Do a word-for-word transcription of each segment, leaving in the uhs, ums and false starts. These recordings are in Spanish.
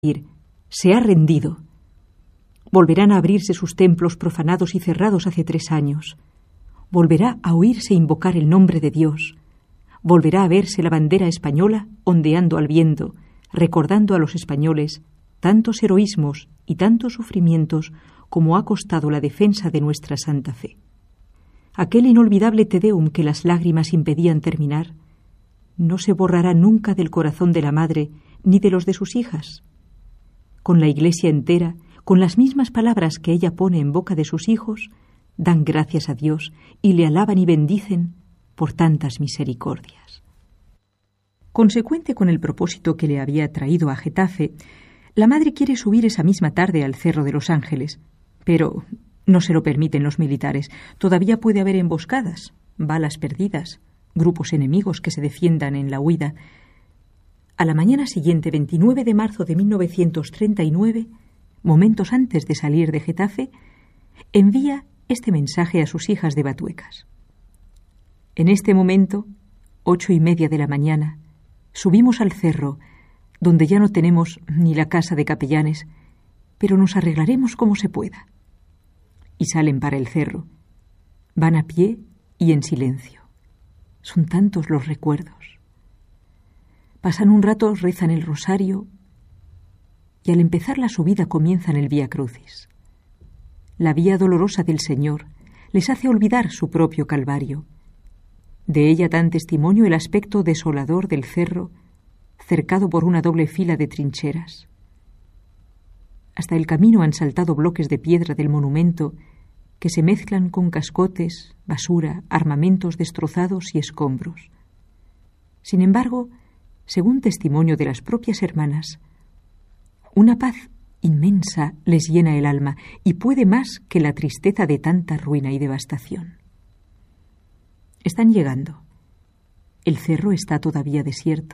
se ha rendido. Volverán a abrirse sus templos profanados y cerrados hace tres años. Volverá a oírse invocar el nombre de Dios. Volverá a verse la bandera española ondeando al viento, recordando a los españoles tantos heroísmos y tantos sufrimientos como ha costado la defensa de nuestra santa fe. Aquel inolvidable Te Deum que las lágrimas impedían terminar no se borrará nunca del corazón de la madre ni de los de sus hijas. Con la Iglesia entera, con las mismas palabras que ella pone en boca de sus hijos, dan gracias a Dios y le alaban y bendicen por tantas misericordias. Consecuente con el propósito que le había traído a Getafe, la madre quiere subir esa misma tarde al Cerro de los Ángeles, pero no se lo permiten los militares. Todavía puede haber emboscadas, balas perdidas, grupos enemigos que se defiendan en la huida. A la mañana siguiente, veintinueve de marzo de mil novecientos treinta y nueve, momentos antes de salir de Getafe, envía este mensaje a sus hijas de Batuecas. En este momento, ocho y media de la mañana, subimos al cerro, donde ya no tenemos ni la casa de capellanes, pero nos arreglaremos como se pueda. Y salen para el cerro. Van a pie y en silencio. Son tantos los recuerdos. Pasan un rato, rezan el rosario y al empezar la subida comienzan el Vía Crucis. La vía dolorosa del Señor les hace olvidar su propio Calvario. De ella dan testimonio el aspecto desolador del cerro, cercado por una doble fila de trincheras. Hasta el camino han saltado bloques de piedra del monumento que se mezclan con cascotes, basura, armamentos destrozados y escombros. Sin embargo, según testimonio de las propias hermanas, una paz inmensa les llena el alma y puede más que la tristeza de tanta ruina y devastación. Están llegando. El cerro está todavía desierto.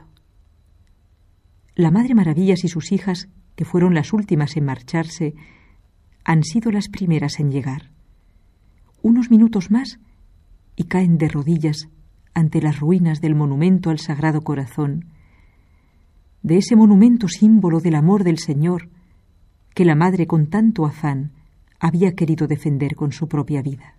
La Madre Maravillas y sus hijas, que fueron las últimas en marcharse, han sido las primeras en llegar. Unos minutos más y caen de rodillas ante las ruinas del monumento al Sagrado Corazón, de ese monumento símbolo del amor del Señor que la Madre con tanto afán había querido defender con su propia vida.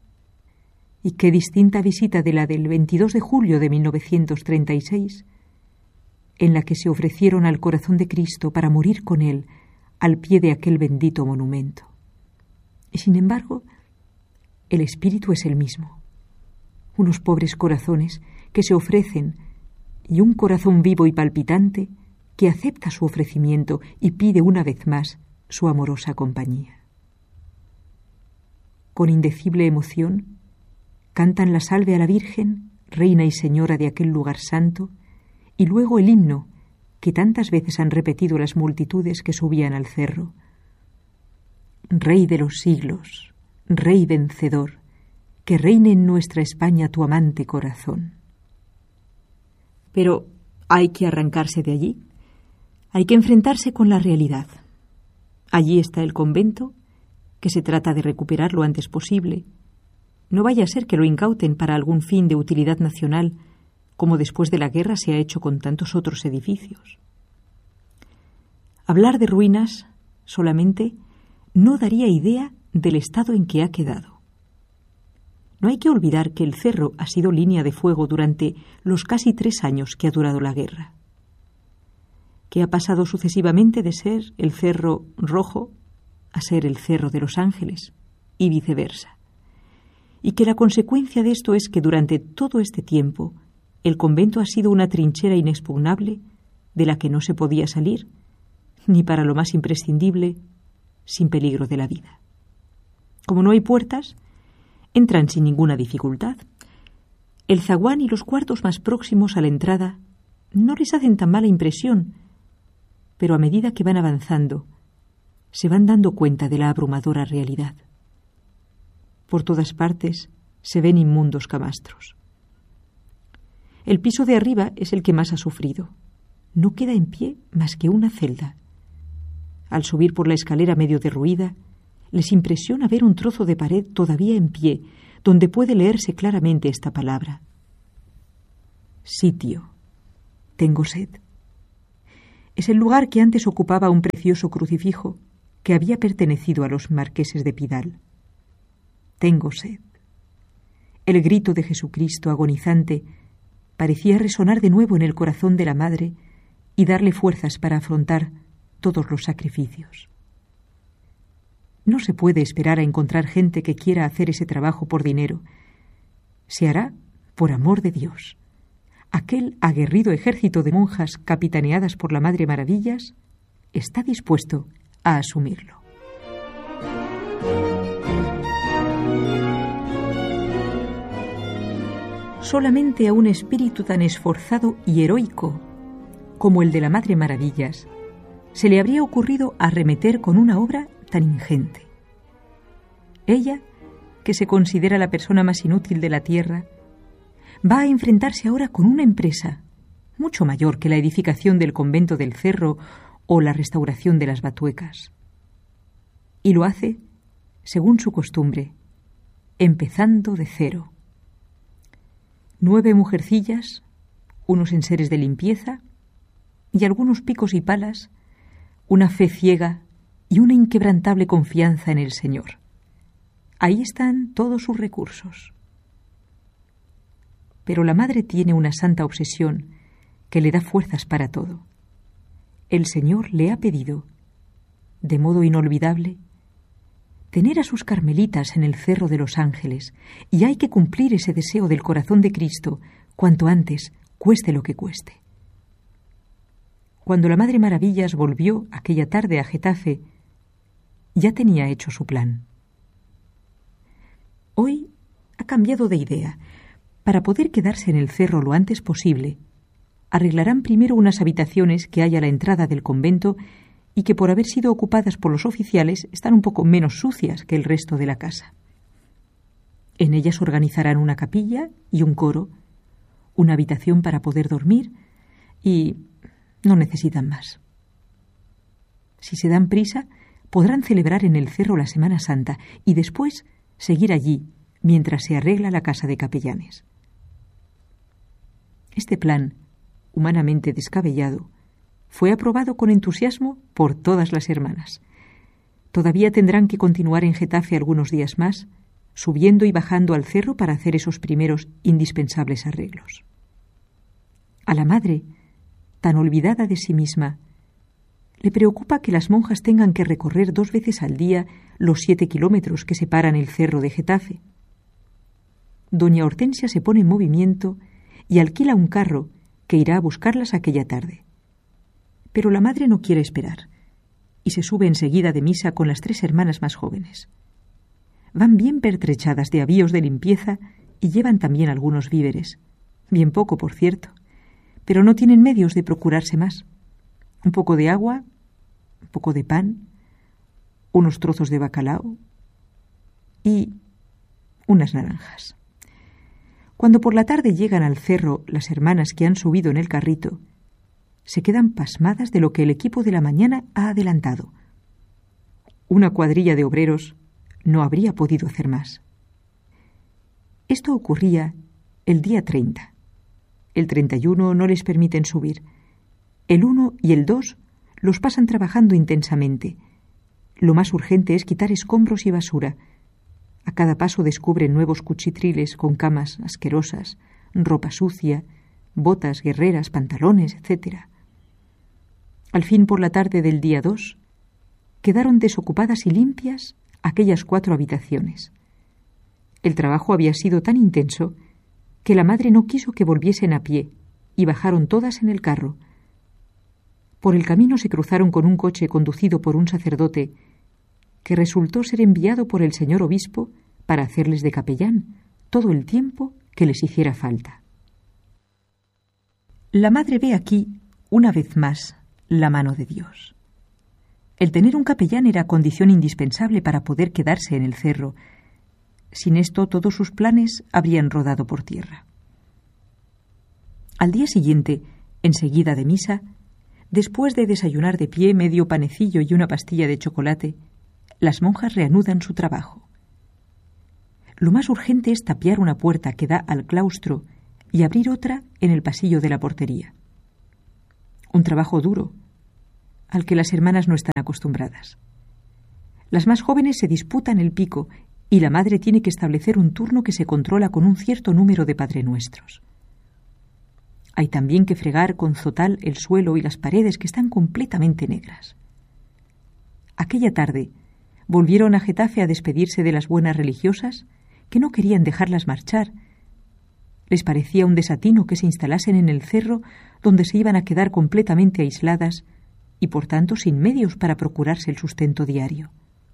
Y qué distinta visita de la del veintidós de julio de mil novecientos treinta y seis, en la que se ofrecieron al corazón de Cristo para morir con él al pie de aquel bendito monumento. Y sin embargo, el espíritu es el mismo. Unos pobres corazones que se ofrecen y un corazón vivo y palpitante que acepta su ofrecimiento y pide una vez más su amorosa compañía. Con indecible emoción, cantan la salve a la Virgen, Reina y Señora de aquel lugar santo, y luego el himno que tantas veces han repetido las multitudes que subían al cerro. Rey de los siglos, Rey vencedor, que reine en nuestra España tu amante corazón. Pero hay que arrancarse de allí. Hay que enfrentarse con la realidad. Allí está el convento, que se trata de recuperar lo antes posible. No vaya a ser que lo incauten para algún fin de utilidad nacional, como después de la guerra se ha hecho con tantos otros edificios. Hablar de ruinas solamente no daría idea del estado en que ha quedado. No hay que olvidar que el cerro ha sido línea de fuego durante los casi tres años que ha durado la guerra, que ha pasado sucesivamente de ser el Cerro Rojo a ser el Cerro de los Ángeles y viceversa, y que la consecuencia de esto es que durante todo este tiempo el convento ha sido una trinchera inexpugnable de la que no se podía salir, ni para lo más imprescindible, sin peligro de la vida. Como no hay puertas, entran sin ninguna dificultad. El zaguán y los cuartos más próximos a la entrada no les hacen tan mala impresión, pero a medida que van avanzando, se van dando cuenta de la abrumadora realidad. Por todas partes se ven inmundos camastros. El piso de arriba es el que más ha sufrido. No queda en pie más que una celda. Al subir por la escalera medio derruida, les impresiona ver un trozo de pared todavía en pie, donde puede leerse claramente esta palabra: sitio. Tengo sed. Es el lugar que antes ocupaba un precioso crucifijo que había pertenecido a los marqueses de Pidal. Tengo sed. El grito de Jesucristo agonizante parecía resonar de nuevo en el corazón de la madre y darle fuerzas para afrontar todos los sacrificios. No se puede esperar a encontrar gente que quiera hacer ese trabajo por dinero. Se hará por amor de Dios. Aquel aguerrido ejército de monjas capitaneadas por la Madre Maravillas está dispuesto a asumirlo. Solamente a un espíritu tan esforzado y heroico como el de la Madre Maravillas se le habría ocurrido arremeter con una obra tan ingente. Ella, que se considera la persona más inútil de la tierra, va a enfrentarse ahora con una empresa mucho mayor que la edificación del convento del Cerro o la restauración de las Batuecas. Y lo hace, según su costumbre, empezando de cero. Nueve mujercillas, unos enseres de limpieza y algunos picos y palas, una fe ciega y una inquebrantable confianza en el Señor. Ahí están todos sus recursos. Pero la madre tiene una santa obsesión que le da fuerzas para todo. El Señor le ha pedido, de modo inolvidable, tener a sus carmelitas en el Cerro de los Ángeles, y hay que cumplir ese deseo del corazón de Cristo cuanto antes, cueste lo que cueste. Cuando la Madre Maravillas volvió aquella tarde a Getafe, ya tenía hecho su plan. Hoy ha cambiado de idea. Para poder quedarse en el cerro lo antes posible, arreglarán primero unas habitaciones que hay a la entrada del convento y que por haber sido ocupadas por los oficiales están un poco menos sucias que el resto de la casa. En ellas organizarán una capilla y un coro, una habitación para poder dormir y no necesitan más. Si se dan prisa, podrán celebrar en el cerro la Semana Santa y después seguir allí mientras se arregla la casa de capellanes. Este plan, humanamente descabellado, fue aprobado con entusiasmo por todas las hermanas. Todavía tendrán que continuar en Getafe algunos días más, subiendo y bajando al cerro para hacer esos primeros indispensables arreglos. A la madre, tan olvidada de sí misma, le preocupa que las monjas tengan que recorrer dos veces al día los siete kilómetros que separan el cerro de Getafe. Doña Hortensia se pone en movimiento y alquila un carro que irá a buscarlas aquella tarde. Pero la madre no quiere esperar y se sube enseguida de misa con las tres hermanas más jóvenes. Van bien pertrechadas de avíos de limpieza y llevan también algunos víveres, bien poco, por cierto, pero no tienen medios de procurarse más. Un poco de agua, un poco de pan, unos trozos de bacalao y unas naranjas. Cuando por la tarde llegan al cerro las hermanas que han subido en el carrito, se quedan pasmadas de lo que el equipo de la mañana ha adelantado. Una cuadrilla de obreros no habría podido hacer más. Esto ocurría el día treinta. El treinta y uno no les permiten subir. El uno y el dos los pasan trabajando intensamente. Lo más urgente es quitar escombros y basura. A cada paso descubren nuevos cuchitriles con camas asquerosas, ropa sucia, botas guerreras, pantalones, etcétera. Al fin, por la tarde del día dos, quedaron desocupadas y limpias aquellas cuatro habitaciones. El trabajo había sido tan intenso que la madre no quiso que volviesen a pie y bajaron todas en el carro. Por el camino se cruzaron con un coche conducido por un sacerdote que resultó ser enviado por el señor obispo para hacerles de capellán todo el tiempo que les hiciera falta. La madre ve aquí, una vez más, la mano de Dios. El tener un capellán era condición indispensable para poder quedarse en el cerro. Sin esto, todos sus planes habrían rodado por tierra. Al día siguiente, enseguida de misa, después de desayunar de pie medio panecillo y una pastilla de chocolate, las monjas reanudan su trabajo. Lo más urgente es tapiar una puerta que da al claustro y abrir otra en el pasillo de la portería. Un trabajo duro, al que las hermanas no están acostumbradas. Las más jóvenes se disputan el pico y la madre tiene que establecer un turno que se controla con un cierto número de padrenuestros. Hay también que fregar con zotal el suelo y las paredes que están completamente negras. Aquella tarde volvieron a Getafe a despedirse de las buenas religiosas que no querían dejarlas marchar. Les parecía un desatino que se instalasen en el cerro donde se iban a quedar completamente aisladas y por tanto sin medios para procurarse el sustento diario.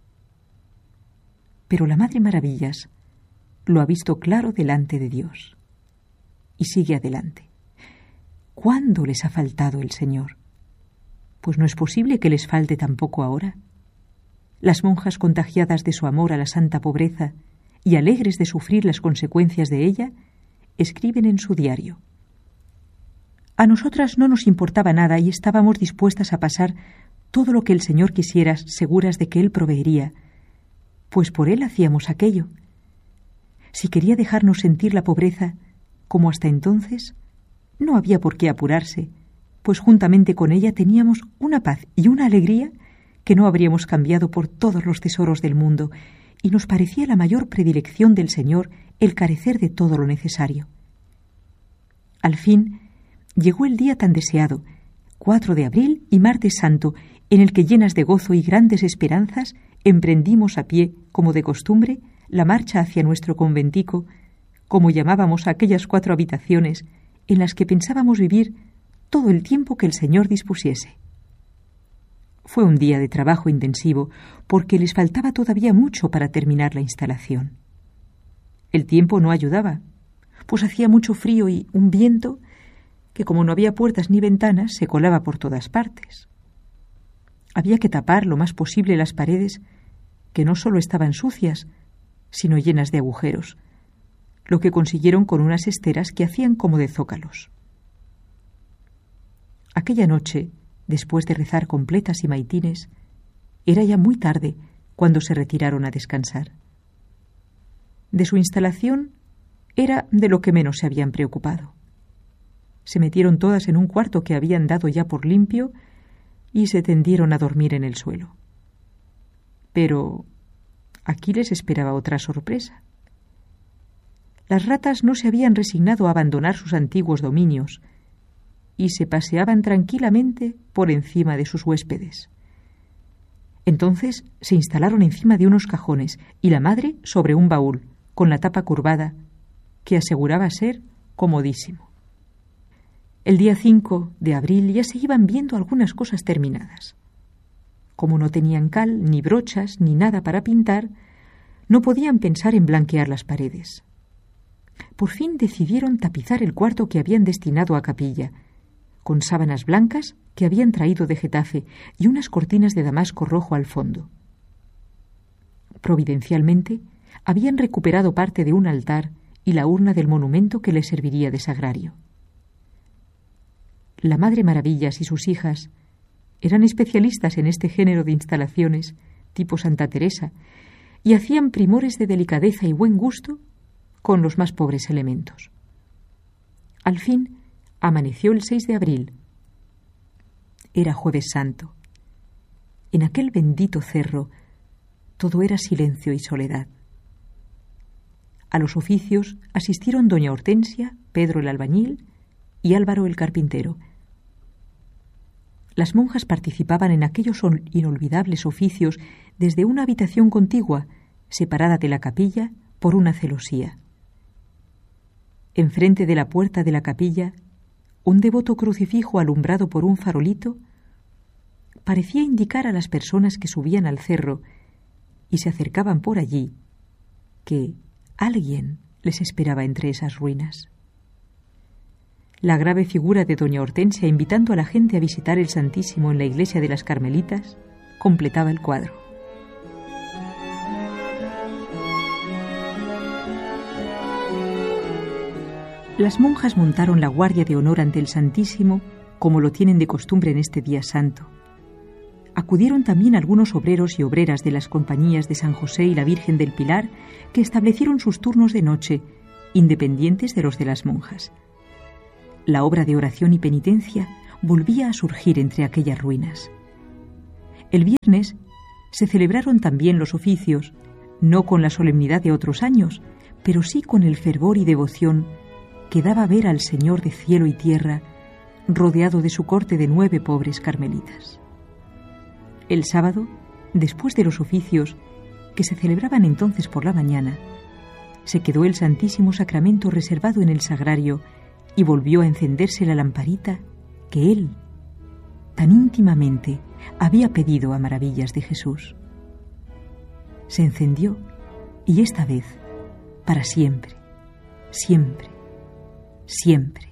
Pero la Madre Maravillas lo ha visto claro delante de Dios y sigue adelante. ¿Cuándo les ha faltado el Señor? Pues no es posible que les falte tampoco ahora. Las monjas, contagiadas de su amor a la santa pobreza y alegres de sufrir las consecuencias de ella, escriben en su diario: a nosotras no nos importaba nada y estábamos dispuestas a pasar todo lo que el Señor quisiera, seguras de que Él proveería, pues por Él hacíamos aquello. Si quería dejarnos sentir la pobreza, como hasta entonces, no había por qué apurarse, pues juntamente con ella teníamos una paz y una alegría que no habríamos cambiado por todos los tesoros del mundo, y nos parecía la mayor predilección del Señor el carecer de todo lo necesario. Al fin llegó el día tan deseado, cuatro de abril y martes santo, en el que, llenas de gozo y grandes esperanzas, emprendimos a pie, como de costumbre, la marcha hacia nuestro conventico, como llamábamos a aquellas cuatro habitaciones en las que pensábamos vivir todo el tiempo que el Señor dispusiese. Fue un día de trabajo intensivo, porque les faltaba todavía mucho para terminar la instalación. El tiempo no ayudaba, pues hacía mucho frío y un viento que, como no había puertas ni ventanas, se colaba por todas partes. Había que tapar lo más posible las paredes, que no solo estaban sucias, sino llenas de agujeros, lo que consiguieron con unas esteras que hacían como de zócalos. Aquella noche, después de rezar completas y maitines, era ya muy tarde cuando se retiraron a descansar. De su instalación era de lo que menos se habían preocupado. Se metieron todas en un cuarto que habían dado ya por limpio y se tendieron a dormir en el suelo. Pero aquí les esperaba otra sorpresa. Las ratas no se habían resignado a abandonar sus antiguos dominios y se paseaban tranquilamente por encima de sus huéspedes. Entonces se instalaron encima de unos cajones y la madre sobre un baúl, con la tapa curvada, que aseguraba ser comodísimo. El día cinco de abril ya se iban viendo algunas cosas terminadas. Como no tenían cal, ni brochas, ni nada para pintar, no podían pensar en blanquear las paredes. Por fin decidieron tapizar el cuarto que habían destinado a capilla, con sábanas blancas que habían traído de Getafe y unas cortinas de damasco rojo al fondo. Providencialmente, habían recuperado parte de un altar y la urna del monumento que les serviría de sagrario. La Madre Maravillas y sus hijas eran especialistas en este género de instalaciones, tipo Santa Teresa, y hacían primores de delicadeza y buen gusto con los más pobres elementos. Al fin, amaneció el seis de abril. Era Jueves Santo. En aquel bendito cerro todo era silencio y soledad. A los oficios asistieron doña Hortensia, Pedro el albañil y Álvaro el carpintero. Las monjas participaban en aquellos inolvidables oficios desde una habitación contigua, separada de la capilla por una celosía. Enfrente de la puerta de la capilla, un devoto crucifijo alumbrado por un farolito parecía indicar a las personas que subían al cerro y se acercaban por allí que alguien les esperaba entre esas ruinas. La grave figura de doña Hortensia invitando a la gente a visitar el Santísimo en la iglesia de las Carmelitas completaba el cuadro. Las monjas montaron la guardia de honor ante el Santísimo, como lo tienen de costumbre en este día santo. Acudieron también algunos obreros y obreras de las compañías de San José y la Virgen del Pilar, que establecieron sus turnos de noche, independientes de los de las monjas. La obra de oración y penitencia volvía a surgir entre aquellas ruinas. El viernes se celebraron también los oficios, no con la solemnidad de otros años, pero sí con el fervor y devoción que daba ver al Señor de cielo y tierra, rodeado de su corte de nueve pobres carmelitas. El sábado, después de los oficios, que se celebraban entonces por la mañana, se quedó el Santísimo Sacramento reservado en el sagrario y volvió a encenderse la lamparita que él, tan íntimamente, había pedido a maravillas de Jesús. Se encendió, y esta vez, para siempre, siempre, siempre.